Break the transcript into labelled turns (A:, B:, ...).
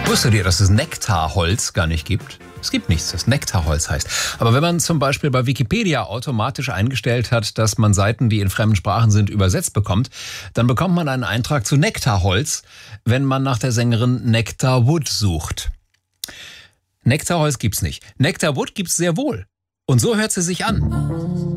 A: Wusstet ihr, dass es Nektarholz gar nicht gibt? Es gibt nichts, das Nektarholz heißt. Aber wenn man zum Beispiel bei Wikipedia automatisch eingestellt hat, dass man Seiten, die in fremden Sprachen sind, übersetzt bekommt, dann bekommt man einen Eintrag zu Nektarholz, wenn man nach der Sängerin Nectar Wood sucht. Nektarholz gibt's nicht. Nectar Wood gibt's sehr wohl. Und so hört sie sich an.